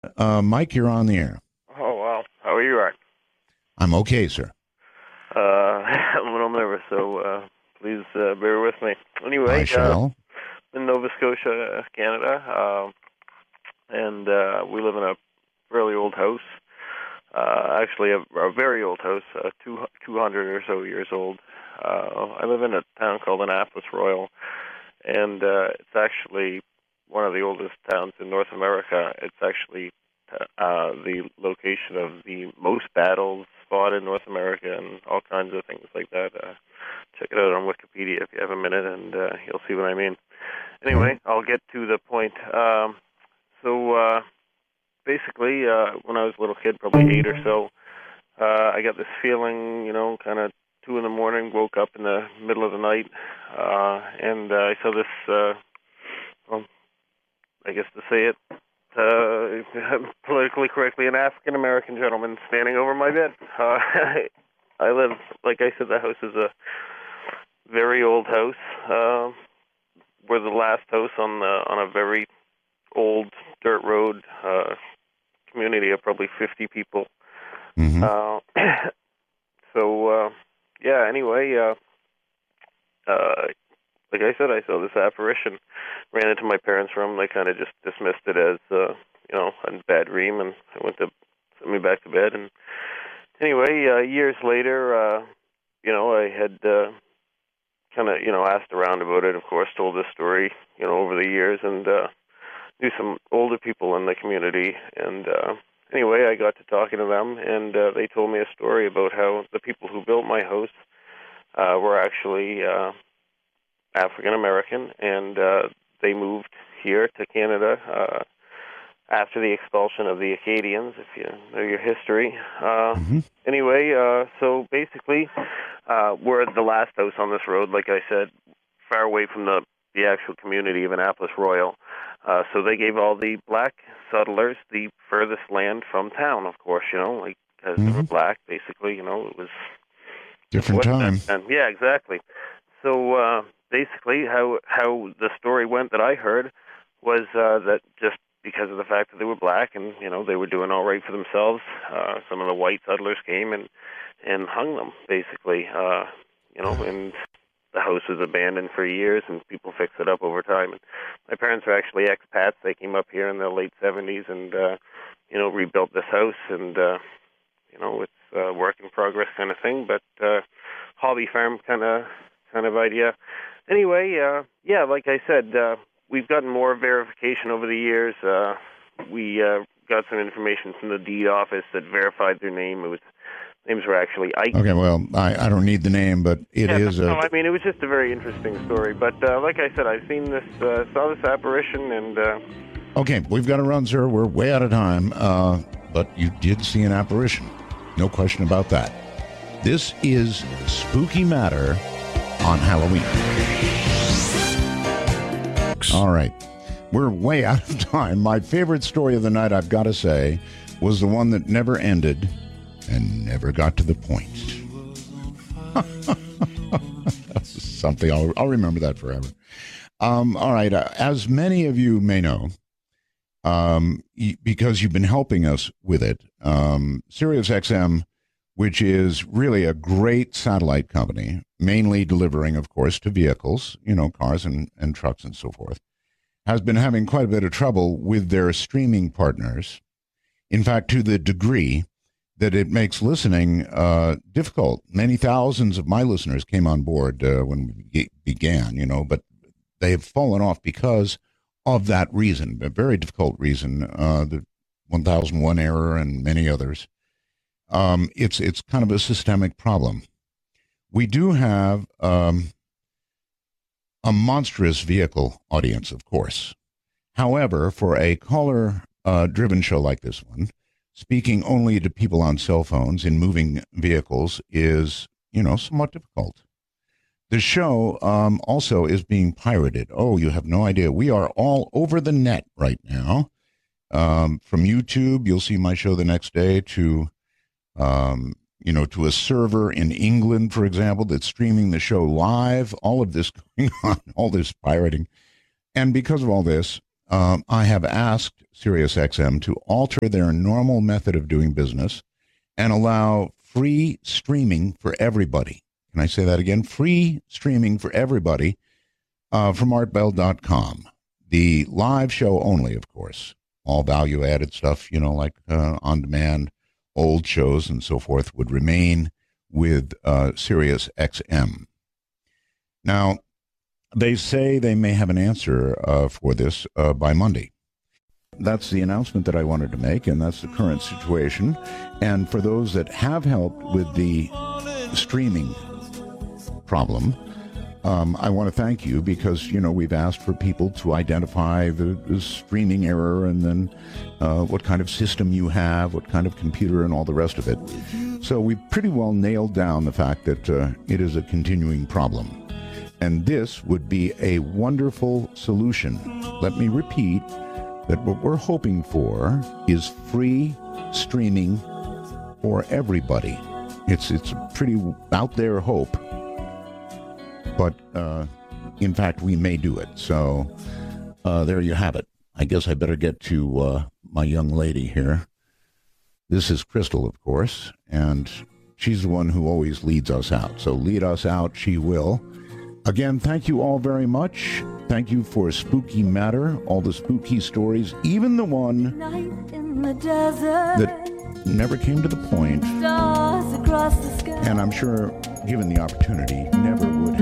Mike, you're on the air. Oh, wow. How are you, Art? I'm okay, sir. I'm a little nervous, so please bear with me. I Anyway, shall. in Nova Scotia, Canada, and we live in a fairly old house. Actually, a very old house, 200 or so years old. I live in a town called Annapolis Royal, and it's actually one of the oldest towns in North America. It's actually the location of the most battles fought in North America and all kinds of things like that. Check it out on Wikipedia if you have a minute, and you'll see what I mean. Okay. Anyway, I'll get to the point. So basically, when I was a little kid, probably 8 or so, I got this feeling, kind of 2 in the morning, woke up in the middle of the night, and I saw this, well, I guess to say it politically correctly, an African American gentleman standing over my bed. I live, like I said, the house is a very old house. We're the last house on a very old dirt road community of probably 50 people. Mm-hmm. Uh, so yeah. Anyway, like I said, I saw this apparition. Ran into my parents' room. They kind of just dismissed it as a bad dream, and I went to send me back to bed. And anyway, years later, I had kind of asked around about it. Of course, told this story over the years, and knew some older people in the community. And anyway, I got to talking to them, and they told me a story about how the people who built my house were actually African American, and they moved here to Canada after the expulsion of the Acadians, if you know your history. Mm-hmm. Anyway, so basically, we're the last house on this road, like I said, far away from the actual community of Annapolis Royal. So they gave all the black settlers the furthest land from town, of course, because they were black, basically, it was Different time. and yeah, exactly. So basically, how the story went that I heard was that just because of the fact that they were black and they were doing all right for themselves, some of the white settlers came and hung them basically. And the house was abandoned for years, and people fixed it up over time. And my parents are actually expats. They came up here in the late '70s and rebuilt this house, and it's a work in progress kind of thing, but hobby farm kind of idea. Anyway, yeah, like I said, we've gotten more verification over the years. We got some information from the deed office that verified their name. Names were actually Ike. Okay, well, I don't need the name, but it is No, I mean, it was just a very interesting story. But like I said, I've seen this, saw this apparition, and Okay, we've got to run, sir. We're way out of time. But you did see an apparition. No question about that. This is Spooky Matter on Halloween. All right. We're way out of time. My favorite story of the night, I've got to say, was the one that never ended and never got to the point. Something I'll remember that forever. All right. As many of you may know, because you've been helping us with it, SiriusXM, which is really a great satellite company, mainly delivering, of course, to vehicles, cars and trucks and so forth, has been having quite a bit of trouble with their streaming partners. In fact, to the degree that it makes listening difficult. Many thousands of my listeners came on board when we began, but they have fallen off because of that reason, a very difficult reason, the 1001 error and many others. It's kind of a systemic problem. We do have a monstrous vehicle audience, of course. However, for a caller-driven show like this one, speaking only to people on cell phones in moving vehicles is, somewhat difficult. The show also is being pirated. Oh, you have no idea. We are all over the net right now. From YouTube, you'll see my show the next day, to a server in England, for example, that's streaming the show live. All of this going on, all this pirating. And because of all this, I have asked SiriusXM to alter their normal method of doing business and allow free streaming for everybody. Can I say that again? Free streaming for everybody from artbell.com. The live show only, of course. All value-added stuff, like on-demand, old shows and so forth would remain with SiriusXM. Now, they say they may have an answer for this by Monday. That's the announcement that I wanted to make, and that's the current situation. And for those that have helped with the streaming problem, I want to thank you because, we've asked for people to identify the streaming error and then what kind of system you have, what kind of computer and all the rest of it. So we pretty well nailed down the fact that it is a continuing problem. And this would be a wonderful solution. Let me repeat that what we're hoping for is free streaming for everybody. It's a pretty out there hope. But, in fact, we may do it. So there you have it. I guess I better get to my young lady here. This is Crystal, of course, and she's the one who always leads us out. So lead us out, she will. Again, thank you all very much. Thank you for Spooky Matter, all the spooky stories, even the one that never came to the point, and I'm sure, given the opportunity, never would have.